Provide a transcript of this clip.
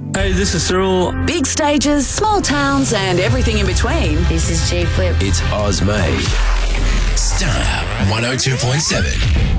Hey, this is Cyril. Big stages, small towns, and everything in between. This is G Flip. It's Oz Made. Star 102.7.